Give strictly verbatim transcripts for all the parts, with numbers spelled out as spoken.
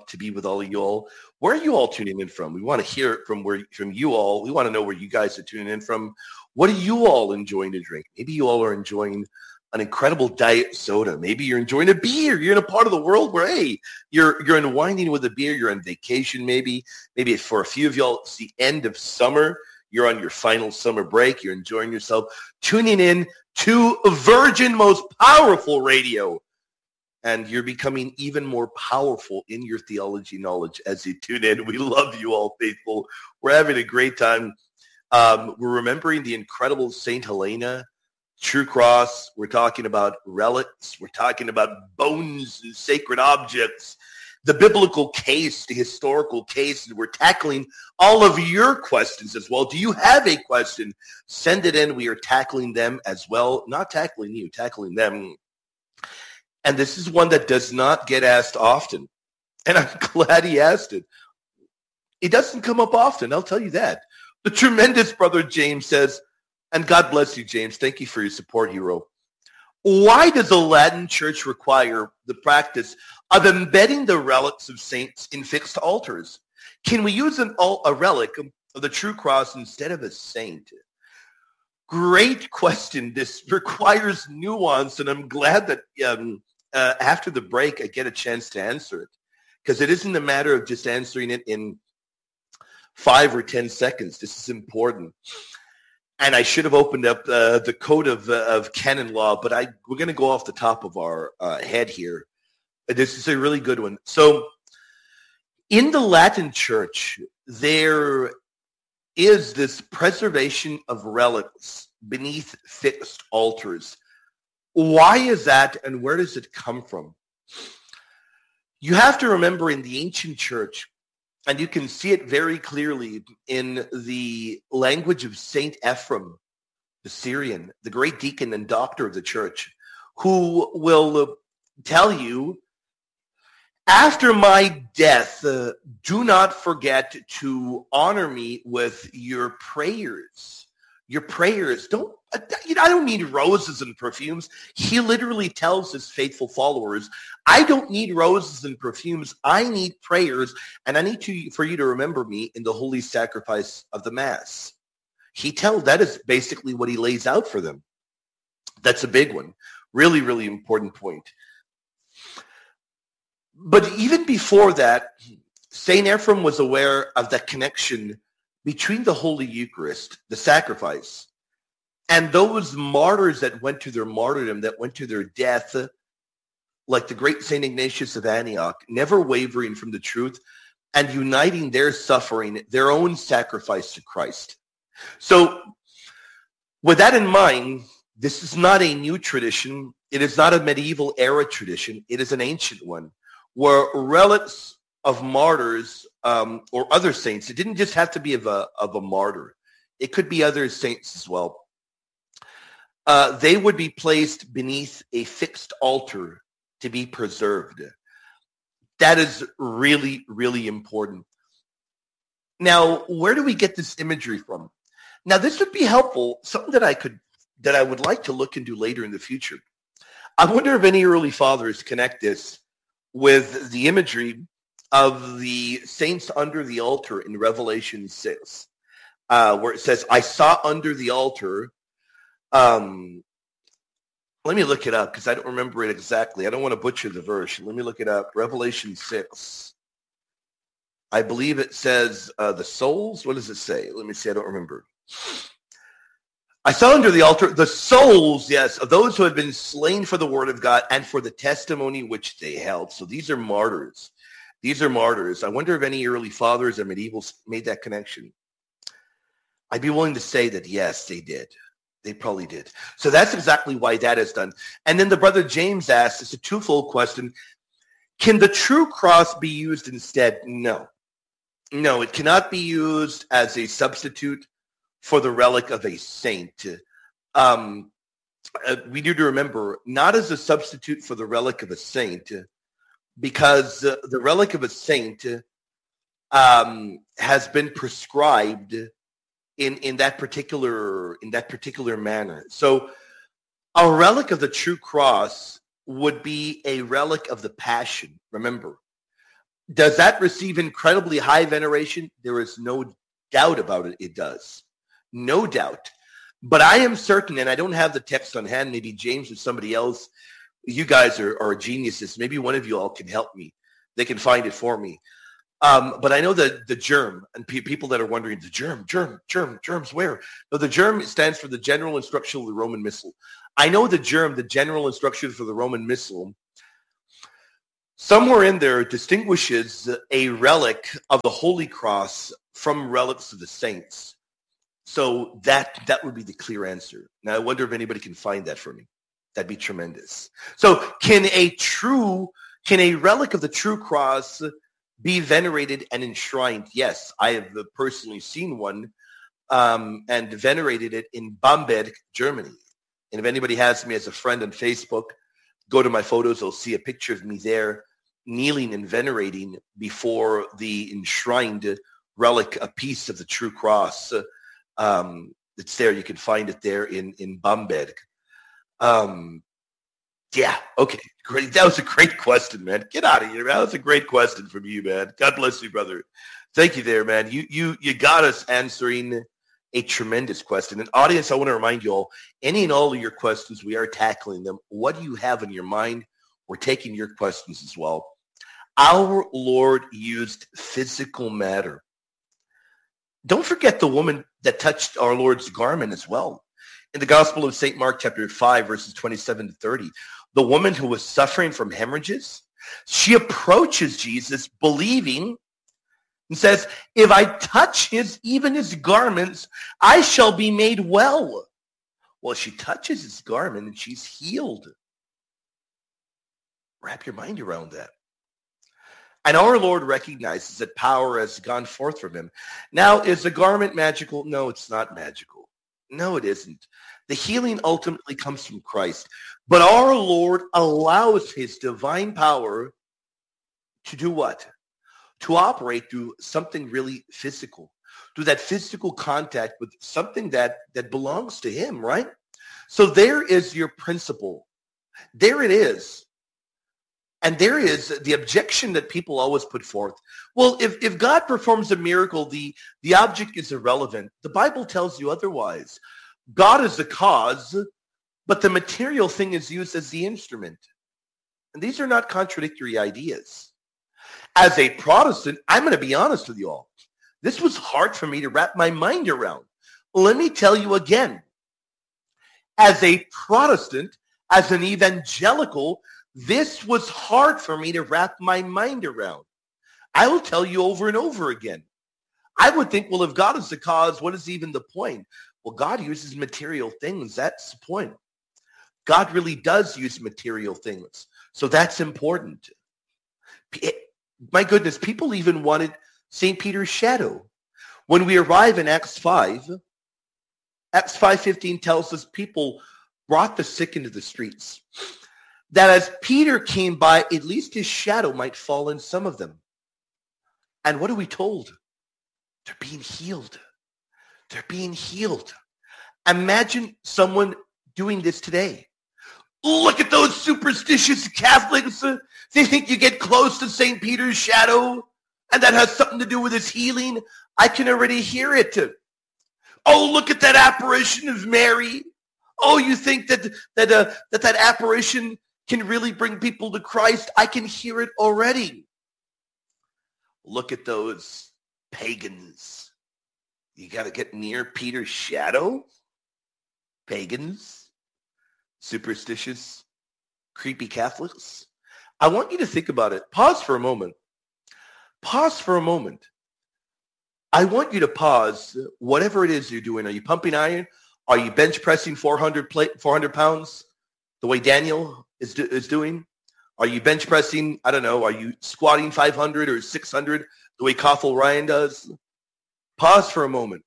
to be with all of you all. Where are you all tuning in from? We want to hear it from where from you all. We want to know where you guys are tuning in from. What are you all enjoying to drink? Maybe you all are enjoying an incredible diet soda. Maybe you're enjoying a beer. You're in a part of the world where, hey, you're you're unwinding with a beer. You're on vacation maybe. Maybe for a few of y'all, it's the end of summer. You're on your final summer break. You're enjoying yourself. Tuning in to Virgin Most Powerful Radio. And you're becoming even more powerful in your theology knowledge as you tune in. We love you all, faithful. We're having a great time. Um, we're remembering the incredible Saint Helena, True Cross. We're talking about relics. We're talking about bones and sacred objects, the biblical case, the historical case. And we're tackling all of your questions as well. Do you have a question? Send it in. We are tackling them as well. Not tackling you, tackling them. And this is one that does not get asked often. And I'm glad he asked it. It doesn't come up often, I'll tell you that. The tremendous brother James says, and God bless you, James. Thank you for your support, hero. Why does the Latin Church require the practice of embedding the relics of saints in fixed altars? Can we use an, a relic of the true cross instead of a saint? Great question. This requires nuance, and I'm glad that um, uh, after the break I get a chance to answer it, because it isn't a matter of just answering it in five or ten seconds. This is important. And I should have opened up uh, the code of, uh, of canon law, but I we're going to go off the top of our uh, head here. This is a really good one. So in the Latin Church, there is this preservation of relics beneath fixed altars. Why is that, and where does it come from? You have to remember, in the ancient church, and you can see it very clearly in the language of Saint Ephrem, the Syrian, the great deacon and doctor of the church, who will tell you, after my death, uh, do not forget to honor me with your prayers. Your prayers. Don't, you know, I don't need roses and perfumes. He literally tells his faithful followers, I don't need roses and perfumes. I need prayers, and I need to, for you to remember me in the holy sacrifice of the Mass. He tells, that is basically what he lays out for them. That's a big one. Really, really important point. But even before that, Saint Ephrem was aware of the connection between the Holy Eucharist, the sacrifice, and those martyrs that went to their martyrdom, that went to their death, like the great Saint Ignatius of Antioch, never wavering from the truth and uniting their suffering, their own sacrifice to Christ. So with that in mind, this is not a new tradition. It is not a medieval era tradition. It is an ancient one, where relics of martyrs um, or other saints, it didn't just have to be of a, of a martyr. It could be other saints as well. Uh, they would be placed beneath a fixed altar to be preserved. That is really, really important. Now, where do we get this imagery from? Now, this would be helpful, something that I could, that I would like to look into later in the future. I wonder if any early fathers connect this with the imagery of the saints under the altar in Revelation six, uh, where it says, I saw under the altar. Um, let me look it up because I don't remember it exactly. I don't want to butcher the verse. Let me look it up. Revelation six. I believe it says uh, the souls. What does it say? Let me see. I don't remember. I saw under the altar the souls, yes, of those who had been slain for the word of God and for the testimony which they held. So these are martyrs. These are martyrs. I wonder if any early fathers or medievals made that connection. I'd be willing to say that, yes, they did. They probably did. So that's exactly why that is done. And then the brother James asks, it's a twofold question. Can the true cross be used instead? No. No, it cannot be used as a substitute for the relic of a saint. Um, uh, we need to remember, not as a substitute for the relic of a saint, because uh, the relic of a saint um, has been prescribed in, in that particular in that particular manner. So a relic of the true cross would be a relic of the Passion. Remember, Does that receive incredibly high veneration? There is no doubt about it. It does. No doubt. But I am certain, and I don't have the text on hand, maybe James or somebody else, you guys are, are geniuses. Maybe one of you all can help me. They can find it for me. Um, but I know that the germ, and pe- people that are wondering, the germ, germ, germ, germs where? No, the germ stands for the General Instruction of the Roman Missal. I know the germ, the General Instruction for the Roman Missal, somewhere in there distinguishes a relic of the Holy Cross from relics of the saints. So that that would be the clear answer. Now, I wonder if anybody can find that for me. That'd be tremendous. So can a true, can a relic of the true cross be venerated and enshrined? Yes, I have personally seen one um, and venerated it in Bamberg, Germany. And if anybody has me as a friend on Facebook, go to my photos, they'll see a picture of me there kneeling and venerating before the enshrined relic, a piece of the true cross. Um, it's there. You can find it there in, in Bamberg. Um, yeah, okay, great. That was a great question, man. Get out of here, man. That was a great question from you, man. God bless you, brother. Thank you there, man. You you you got us answering a tremendous question. And audience, I want to remind you all, any and all of your questions, we are tackling them. What do you have in your mind? We're taking your questions as well. Our Lord used physical matter. Don't forget the woman that touched our Lord's garment as well. In the Gospel of Saint Mark, chapter five, verses twenty-seven to thirty, the woman who was suffering from hemorrhages, she approaches Jesus believing and says, if I touch his, even his garments, I shall be made well. Well, she touches his garment and she's healed. Wrap your mind around that. And our Lord recognizes that power has gone forth from him. Now, is the garment magical? No, it's not magical. No, it isn't. The healing ultimately comes from Christ. But our Lord allows his divine power to do what? To operate through something really physical, through that physical contact with something that, that belongs to him, right? So there is your principle. There it is. And there is the objection that people always put forth. Well, if, if God performs a miracle, the, the object is irrelevant. The Bible tells you otherwise. God is the cause, but the material thing is used as the instrument. And these are not contradictory ideas. As a Protestant, I'm going to be honest with you all. This was hard for me to wrap my mind around. Let me tell you again. As a Protestant, as an evangelical, this was hard for me to wrap my mind around. I will tell you over and over again. I would think, well, if God is the cause, what is even the point? Well, God uses material things. That's the point. God really does use material things. So that's important. It, my goodness, people even wanted Saint Peter's shadow. When we arrive in Acts five, Acts five fifteen tells us people brought the sick into the streets. That as Peter came by, at least his shadow might fall in some of them. And what are we told? They're being healed. They're being healed. Imagine someone doing this today. Look at those superstitious Catholics. They think you get close to Saint Peter's shadow, and that has something to do with his healing. I can already hear it. Oh, look at that apparition of Mary. Oh, you think that that uh, that, that apparition can really bring people to Christ? I can hear it already. Look at those pagans. You got to get near Peter's shadow? Pagans? Superstitious? Creepy Catholics? I want you to think about it. Pause for a moment. Pause for a moment. I want you to pause whatever it is you're doing. Are you pumping iron? Are you bench pressing four hundred, plate, four hundred pounds the way Daniel is, do, is doing? Are you bench pressing, I don't know, are you squatting five hundred or six hundred the way Kothel Ryan does? Pause for a moment.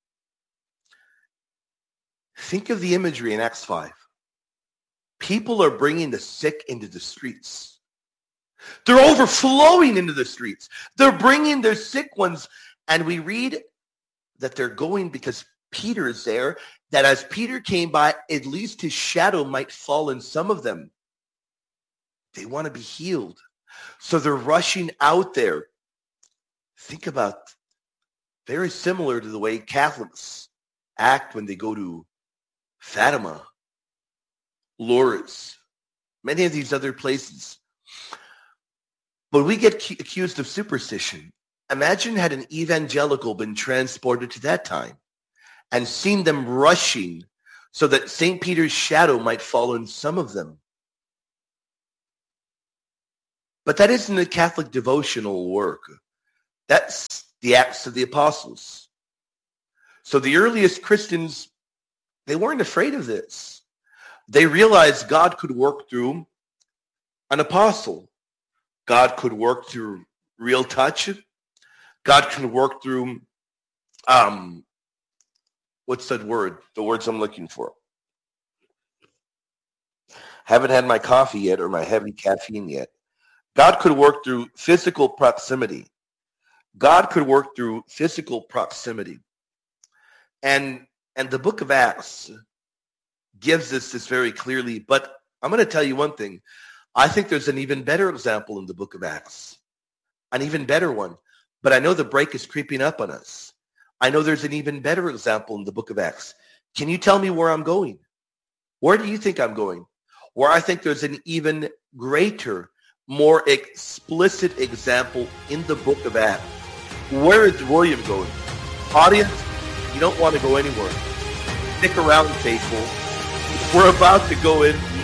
Think of the imagery in Acts five. People are bringing the sick into the streets. They're overflowing into the streets. They're bringing their sick ones. And we read that they're going because Peter is there, that as Peter came by, at least his shadow might fall in some of them. They want to be healed. So they're rushing out there. Think about, very similar to the way Catholics act when they go to Fatima, Lourdes, many of these other places. But we get cu- accused of superstition. Imagine had an evangelical been transported to that time and seen them rushing so that Saint Peter's shadow might fall on some of them. But that isn't a Catholic devotional work. That's the Acts of the Apostles. So the earliest Christians, they weren't afraid of this. They realized God could work through an apostle. God could work through real touch. God can work through, um, what's that word? The words I'm looking for. Haven't had my coffee yet or my heavy caffeine yet. God could work through physical proximity. God could work through physical proximity. And, and the book of Acts gives us this very clearly. But I'm going to tell you one thing. I think there's an even better example in the book of Acts. An even better one. But I know the break is creeping up on us. I know there's an even better example in the book of Acts. Can you tell me where I'm going? Where do you think I'm going? Where I think there's an even greater, more explicit example in the book of Acts. Where is William going? Audience, you don't want to go anywhere. Stick around, faithful. We're about to go in